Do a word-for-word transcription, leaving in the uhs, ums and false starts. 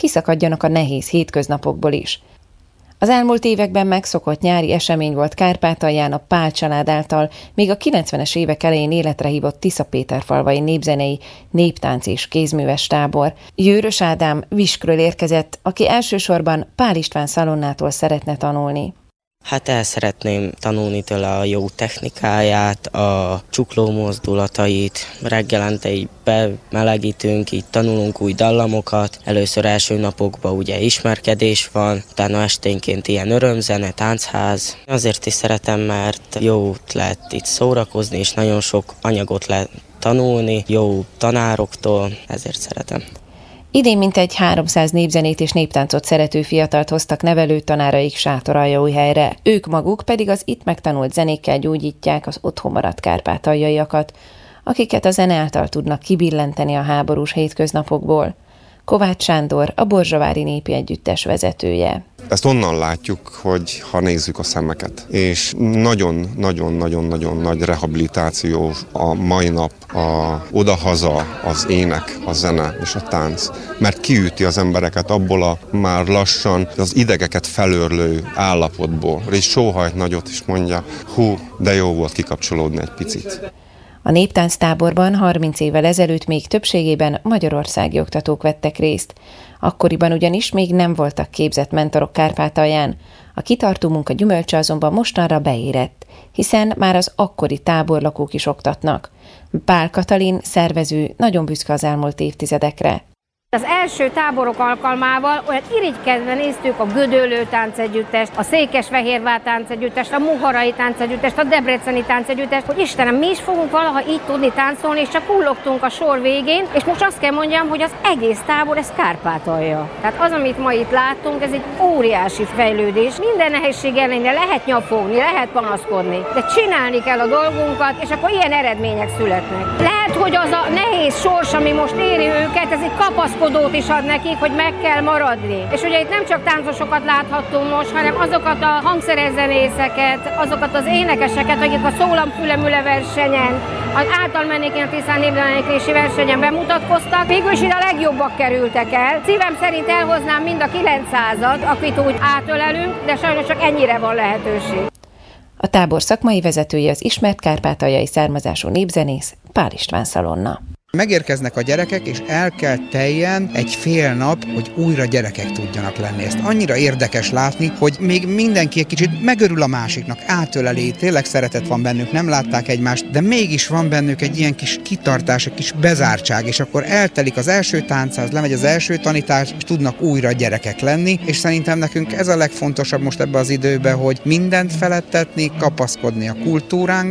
kiszakadjanak a nehéz hétköznapokból is. Az elmúlt években megszokott nyári esemény volt Kárpátalján a Pál család által, még a kilencvenes évek elején életre hívott Tiszapéterfalvai népzenei, néptánc és kézműves tábor. Jőrös Ádám Viskről érkezett, aki elsősorban Pál István Szalonnától szeretne tanulni. Hát el szeretném tanulni tőle a jó technikáját, a csukló mozdulatait, reggelente így bemelegítünk, így tanulunk új dallamokat. Először első napokban ugye ismerkedés van, utána esténként ilyen örömzene, táncház. Azért is szeretem, mert jó lehet itt szórakozni, és nagyon sok anyagot lehet tanulni, jó tanároktól, ezért szeretem. Idén mintegy háromszáz népzenét és néptáncot szerető fiatalt hoztak nevelőtanáraik Sátoraljaújhelyre. Ők maguk pedig az itt megtanult zenékkel gyógyítják az otthon maradt kárpátaljaiakat, akiket a zene által tudnak kibillenteni a háborús hétköznapokból. Kovács Sándor, a Borzsavári Népi Együttes vezetője. Ezt onnan látjuk, hogy ha nézzük a szemeket, és nagyon-nagyon-nagyon-nagyon nagy rehabilitáció a mai nap, a odahaza, az ének, a zene és a tánc, mert kiüti az embereket abból a már lassan az idegeket felőrlő állapotból, és sóhajt nagyot is mondja, hú, de jó volt kikapcsolódni egy picit. A néptánctáborban harminc évvel ezelőtt még többségében magyarországi oktatók vettek részt. Akkoriban ugyanis még nem voltak képzett mentorok Kárpátalján. A kitartó munka gyümölcse azonban mostanra beérett, hiszen már az akkori táborlakók is oktatnak. Pál Katalin, szervező, nagyon büszke az elmúlt évtizedekre. Az első táborok alkalmával olyan irigykedve néztük a Gödöllő táncegyüttest, a Székesfehérvár táncegyüttest, a Muharai táncegyüttest, a Debreceni táncegyüttest, hogy Istenem, mi is fogunk valaha így tudni táncolni, és csak kullogtunk a sor végén, és most azt kell mondjam, hogy az egész tábor, ez Kárpátalja. Tehát az, amit ma itt láttunk, ez egy óriási fejlődés. Minden nehézség ellenére lehet nyafogni, lehet panaszkodni, de csinálni kell a dolgunkat, és akkor ilyen eredmények születnek. Lehet, hogy az a nehéz sors, ami most éri őket, ez egy kapaszkodó is ad nekik, hogy meg kell maradni. És ugye itt nem csak táncosokat láthattunk most, hanem azokat a hangszeres zenészeket, azokat az énekeseket, akik a Szólam Fülemüle versenyen, az Általmennékén Tisztán népzenélési versenyen bemutatkoztak. Végül is ide a legjobbak kerültek el. Szívem szerint elhoznám mind a kilencszázat, akit úgy átölelünk, de sajnos csak ennyire van lehetőség. A tábor szakmai vezetője az ismert kárpátaljai származású népzenész Pál István Szalonna. Megérkeznek a gyerekek, és el kell teljen egy fél nap, hogy újra gyerekek tudjanak lenni. Ezt annyira érdekes látni, hogy még mindenki egy kicsit megörül a másiknak, átöleli, tényleg szeretet van bennük, nem látták egymást, de mégis van bennük egy ilyen kis kitartás, egy kis bezártság, és akkor eltelik az első táncház, lemegy az első tanítás, és tudnak újra gyerekek lenni, és szerintem nekünk ez a legfontosabb most ebben az időben, hogy mindent felettetni, kapaszkodni a kultúránk,